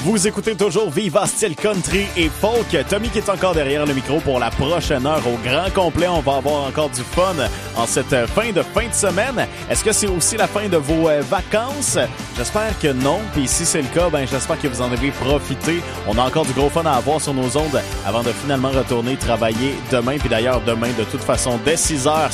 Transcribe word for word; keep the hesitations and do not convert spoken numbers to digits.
Vous écoutez toujours Viva Style Country et Folk. Tommy qui est encore derrière le micro pour la prochaine heure au grand complet. On va avoir encore du fun en cette fin de fin de semaine. Est-ce que c'est aussi la fin de vos euh, vacances? J'espère que non. Puis si c'est le cas, ben j'espère que vous en avez profité. On a encore du gros fun à avoir sur nos ondes avant de finalement retourner travailler demain. Puis d'ailleurs, demain, de toute façon, dès six heures,